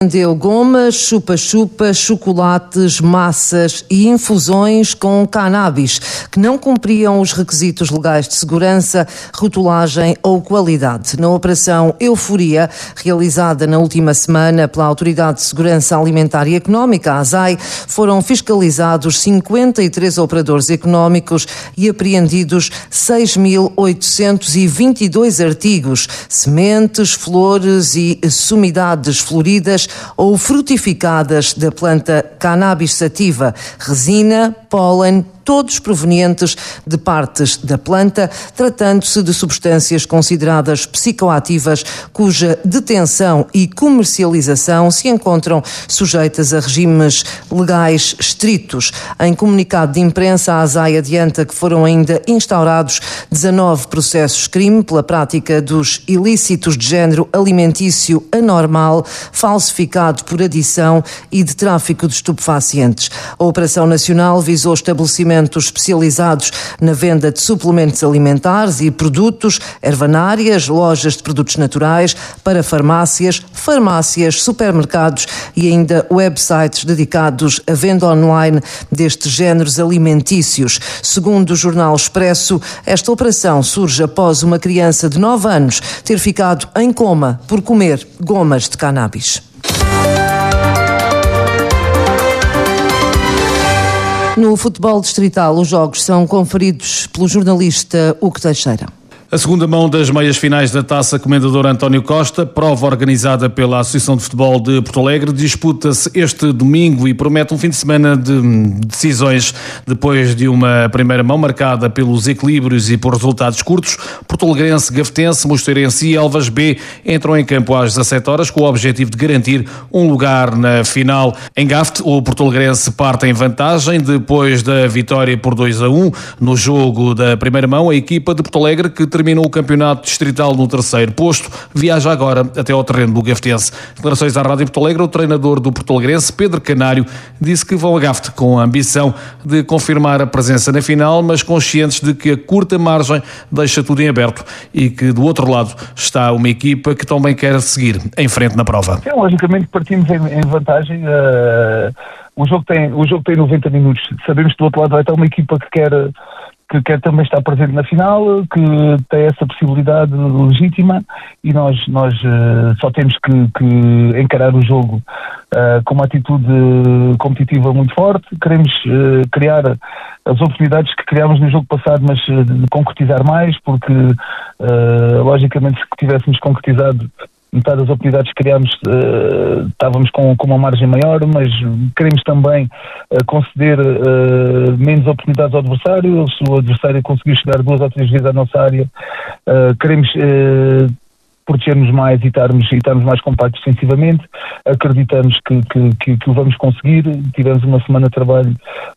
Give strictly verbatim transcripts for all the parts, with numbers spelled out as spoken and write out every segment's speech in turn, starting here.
Vendeu gomas, chupa-chupa, chocolates, massas e infusões com cannabis que não cumpriam os requisitos legais de segurança, rotulagem ou qualidade. Na Operação Euforia, realizada na última semana pela Autoridade de Segurança Alimentar e Económica, a ASAI, foram fiscalizados cinquenta e três operadores económicos e apreendidos seis mil oitocentos e vinte e dois artigos, sementes, flores e sumidades floridas ou frutificadas da planta cannabis sativa, resina, pólen, todos provenientes de partes da planta, tratando-se de substâncias consideradas psicoativas cuja detenção e comercialização se encontram sujeitas a regimes legais estritos. Em comunicado de imprensa, a ASAI adianta que foram ainda instaurados dezanove processos crime pela prática dos ilícitos de género alimentício anormal, falsificado por adição e de tráfico de estupefacientes. A Operação Nacional visou estabelecimentos especializados na venda de suplementos alimentares e produtos, ervanárias, lojas de produtos naturais, para farmácias, farmácias, supermercados e ainda websites dedicados à venda online destes géneros alimentícios. Segundo o Jornal Expresso, esta operação surge após uma criança de nove anos ter ficado em coma por comer gomas de cannabis. No futebol distrital, os jogos são conferidos pelo jornalista Hugo Teixeira. A segunda mão das meias finais da Taça Comendador António Costa, prova organizada pela Associação de Futebol de Porto Alegre, disputa-se este domingo e promete um fim de semana de decisões. Depois de uma primeira mão marcada pelos equilíbrios e por resultados curtos, Porto-Alegrense, Gafetense, Mosteirense e Elvas B entram em campo às dezassete horas com o objetivo de garantir um lugar na final. Em Gafte, o Porto-Alegrense parte em vantagem depois da vitória por dois a um no jogo da primeira mão. A equipa de Porto Alegre, que terminou o campeonato distrital no terceiro posto, viaja agora até ao terreno do Gafetense. Declarações à Rádio Porto Alegre, o treinador do Porto Alegrense, Pedro Canário, disse que vão a Gafte com a ambição de confirmar a presença na final, mas conscientes de que a curta margem deixa tudo em aberto e que do outro lado está uma equipa que também quer seguir em frente na prova. Sim, logicamente partimos em, em vantagem. Uh, o, jogo tem, o jogo tem noventa minutos. Sabemos que do outro lado vai estar uma equipa que quer... que quer também estar presente na final, que tem essa possibilidade legítima e nós, nós uh, só temos que, que encarar o jogo uh, com uma atitude competitiva muito forte. Queremos uh, criar as oportunidades que criámos no jogo passado, mas uh, concretizar mais, porque uh, logicamente se tivéssemos concretizado metade das oportunidades que criámos, uh, estávamos com, com uma margem maior, mas queremos também uh, conceder uh, menos oportunidades ao adversário. Se o adversário conseguir chegar duas ou três vezes à nossa área, uh, queremos uh, proteger-nos mais e estarmos, e estarmos mais compactos defensivamente. Acreditamos que, que, que, que o vamos conseguir. Tivemos uma semana de trabalho,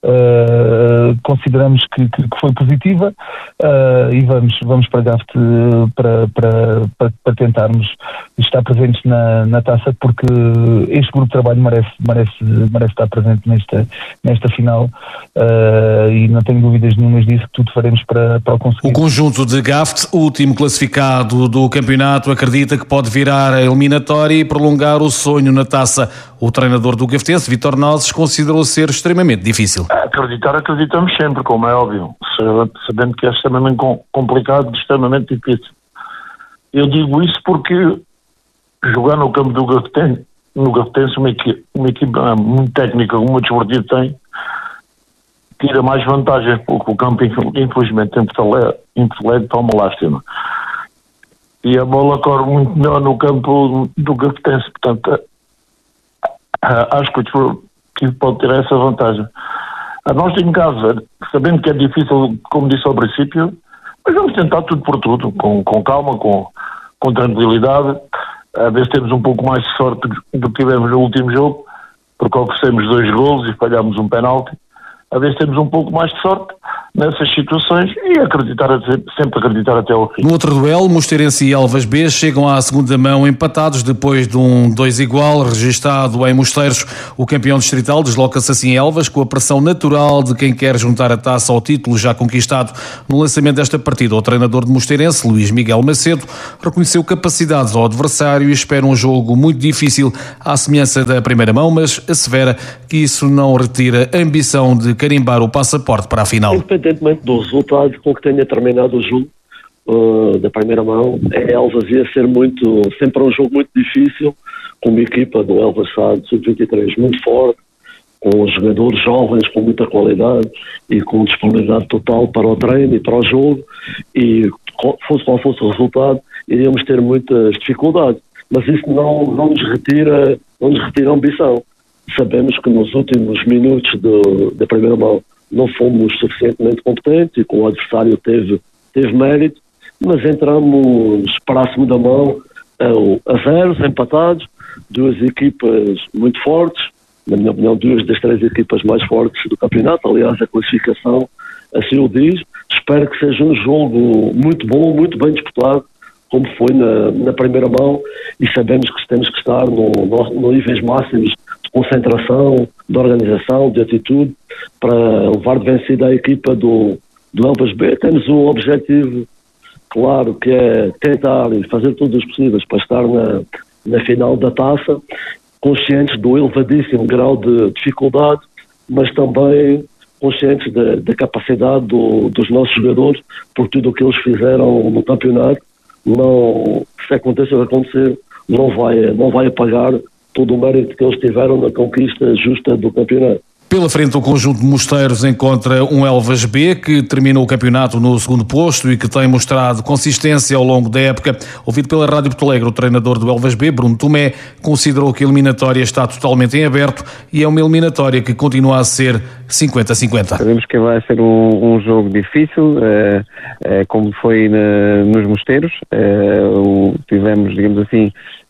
uh, consideramos que, que, que foi positiva, uh, e vamos, vamos para Gafte para, para, para, para tentarmos estar presentes na, na taça, porque este grupo de trabalho merece, merece, merece estar presente nesta, nesta final, uh, e não tenho dúvidas nenhumas disso, que tudo faremos para, para o conseguir. O conjunto de Gafte, último classificado do campeonato, acredita que pode virar a eliminatória e prolongar o sonho na taça. O treinador do Gafetense, Vítor Nozes, considerou ser extremamente difícil. Acreditar, acreditamos sempre, como é óbvio, sabendo que é extremamente complicado, extremamente difícil. Eu digo isso porque jogar no campo do Gafetense, no Gafetense uma, equipe, uma equipa muito técnica, como o Desportivo tem, tira mais vantagens, porque o campo, infelizmente, em Porto Alegre está uma lástima. E a bola corre muito melhor no campo do Gafetense, portanto, acho que o Desportivo pode ter essa vantagem. A nós em casa, sabendo que é difícil, como disse ao princípio, mas vamos tentar tudo por tudo, com, com calma, com, com tranquilidade, a ver se temos um pouco mais de sorte do que tivemos no último jogo, porque oferecemos dois golos e falhámos um penalti, a ver se temos um pouco mais de sorte, nessas situações e acreditar, sempre acreditar até ao fim. No outro duelo, Mosteirense e Elvas B chegam à segunda mão empatados depois de um dois igual registado em Mosteiros. O campeão distrital desloca-se assim em Elvas com a pressão natural de quem quer juntar a taça ao título já conquistado. No lançamento desta partida, o treinador de Mosteirense, Luís Miguel Macedo, reconheceu capacidades ao adversário e espera um jogo muito difícil à semelhança da primeira mão, mas assevera que isso não retira a ambição de carimbar o passaporte para a final. Independentemente do resultado com que tenha terminado o jogo uh, da primeira mão, é Elvas ia ser muito, sempre um jogo muito difícil, com uma equipa do Elvas sub vinte e três muito forte, com jogadores jovens com muita qualidade e com disponibilidade total para o treino e para o jogo, e fosse qual fosse o resultado, iríamos ter muitas dificuldades, mas isso não, não nos retira, não nos retira a ambição. Sabemos que nos últimos minutos do, da primeira mão não fomos suficientemente competentes e que o adversário teve, teve mérito, mas entramos para a segunda mão a, a zeros, empatados, duas equipas muito fortes, na minha opinião duas das três equipas mais fortes do campeonato, aliás a classificação assim o diz. Espero que seja um jogo muito bom, muito bem disputado, como foi na, na primeira mão, e sabemos que temos que estar no, no, no níveis máximos de concentração, de organização, de atitude, para levar de vencida a equipa do, do Elvas B. Temos um objetivo claro, que é tentar e fazer todos os possíveis para estar na, na final da taça, conscientes do elevadíssimo grau de dificuldade, mas também conscientes da, da capacidade do, dos nossos jogadores, por tudo o que eles fizeram no campeonato. Não, se acontecer o que acontecer, não vai, não vai apagar todo o mérito que eles tiveram na conquista justa do campeonato. Pela frente, o conjunto de Mosteiros encontra um Elvas B que terminou o campeonato no segundo posto e que tem mostrado consistência ao longo da época. Ouvido pela Rádio Porto Alegre, o treinador do Elvas B, Bruno Tomé, considerou que a eliminatória está totalmente em aberto e é uma eliminatória que continua a ser cinquenta a cinquenta. Sabemos que vai ser um, um jogo difícil, é, é, como foi na, nos Mosteiros. É, o, tivemos, digamos assim,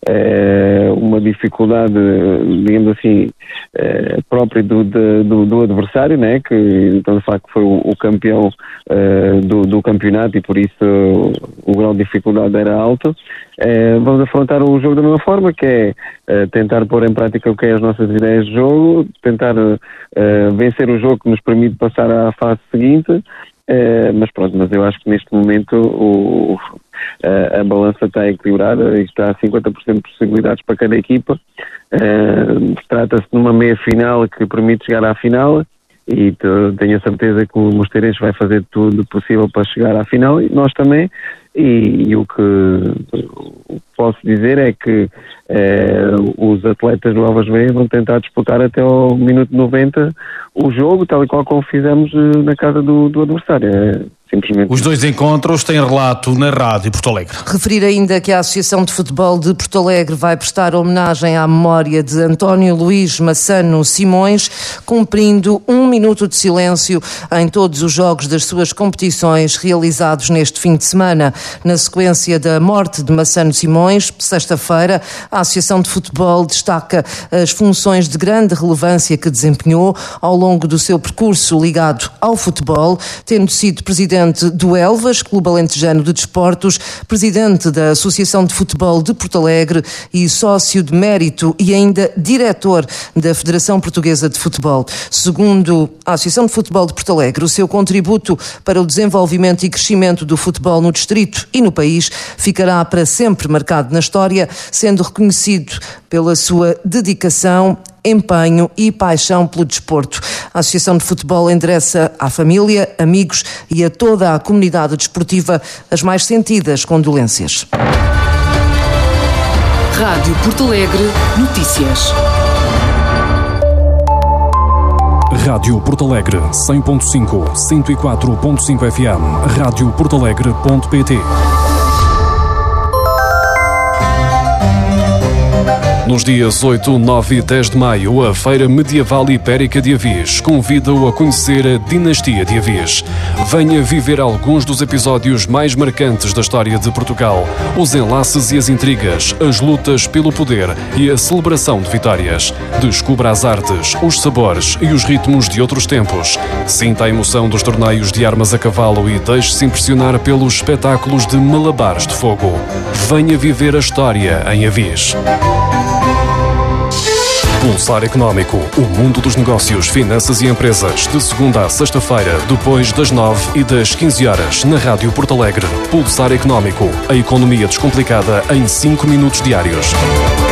é, uma dificuldade, digamos assim, é, própria do, do, do adversário, né? Que então de facto foi o, o campeão é, do, do campeonato e por isso o, o grau de dificuldade era alto. É, vamos afrontar o jogo da mesma forma, que é, é tentar pôr em prática o que é as nossas ideias de jogo, tentar é, vencer o jogo que nos permite passar à fase seguinte. É, mas pronto, mas eu acho que neste momento o, a, a balança está equilibrada e está a cinquenta por cento de possibilidades para cada equipa. É, trata-se de uma meia final que permite chegar à final e tenho a certeza que o Mosteirense vai fazer tudo possível para chegar à final e nós também. E, e o que posso dizer é que é, os atletas do Elvas B vão tentar disputar até ao minuto noventa o jogo, tal e qual como fizemos na casa do, do adversário. É, simplesmente. Os dois encontros têm relato na Rádio Porto Alegre. Referir ainda que a Associação de Futebol de Porto Alegre vai prestar homenagem à memória de António Luís Massano Simões, cumprindo um minuto de silêncio em todos os jogos das suas competições realizados neste fim de semana. Na sequência da morte de Massano Simões, sexta-feira, a Associação de Futebol destaca as funções de grande relevância que desempenhou ao longo do seu percurso ligado ao futebol, tendo sido presidente do Elvas, Clube Alentejano de Desportos, presidente da Associação de Futebol de Porto Alegre e sócio de mérito e ainda diretor da Federação Portuguesa de Futebol. Segundo a Associação de Futebol de Porto Alegre, o seu contributo para o desenvolvimento e crescimento do futebol no distrito e no país ficará para sempre marcado na história, sendo reconhecido pela sua dedicação, empenho e paixão pelo desporto. A Associação de Futebol endereça à família, amigos e a toda a comunidade desportiva as mais sentidas condolências. Rádio Porto Alegre Notícias. Rádio Porto Alegre cem ponto cinco, cento e quatro ponto cinco F M, rádio porto alegre ponto pt. Nos dias oito, nove e dez de maio, a Feira Medieval Ibérica de Avis convida-o a conhecer a Dinastia de Avis. Venha viver alguns dos episódios mais marcantes da história de Portugal, os enlaces e as intrigas, as lutas pelo poder e a celebração de vitórias. Descubra as artes, os sabores e os ritmos de outros tempos. Sinta a emoção dos torneios de armas a cavalo e deixe-se impressionar pelos espetáculos de malabares de fogo. Venha viver a história em Avis. Pulsar Económico, o mundo dos negócios, finanças e empresas, de segunda a sexta-feira, depois das nove e das quinze horas, na Rádio Porto Alegre. Pulsar Económico, a economia descomplicada em cinco minutos diários.